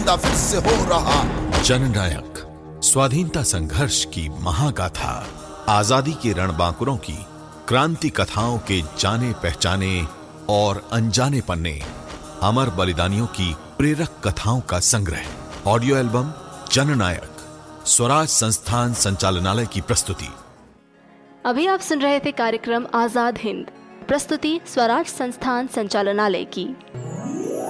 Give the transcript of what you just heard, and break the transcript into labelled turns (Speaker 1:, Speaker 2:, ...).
Speaker 1: जिंदा फिर से हो रहा।
Speaker 2: जननायक स्वाधीनता संघर्ष की महागाथा, आजादी के रणबांकुरों की क्रांति कथाओं के जाने पहचाने और अनजाने पन्ने, अमर बलिदानियों की प्रेरक कथाओं का संग्रह। ऑडियो एल्बम जननायक, स्वराज संस्थान संचालनालय की प्रस्तुति।
Speaker 3: अभी आप सुन रहे थे कार्यक्रम आजाद हिंद, प्रस्तुति स्वराज संस्थान संचालनालय की।